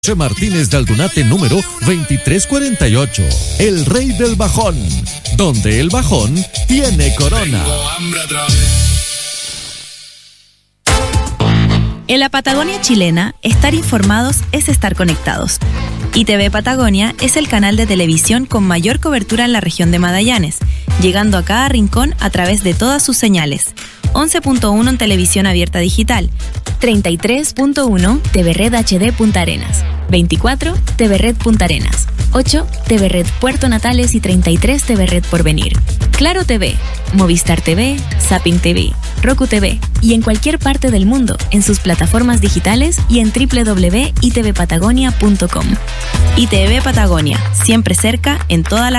José Martínez de Aldunate número 2348, el rey del bajón, donde el bajón tiene corona. En la Patagonia chilena, estar informados es estar conectados. ITV Patagonia es el canal de televisión con mayor cobertura en la región de Magallanes, llegando a cada rincón a través de todas sus señales. 11.1 en televisión abierta digital, 33.1 TV Red HD Punta Arenas, 24 TV Red Punta Arenas, 8 TV Red Puerto Natales y 33 TV Red Porvenir. Claro TV, Movistar TV, Zapping TV, Roku TV y en cualquier parte del mundo en sus plataformas digitales y en www.itvpatagonia.com. ITV Patagonia, siempre cerca en toda la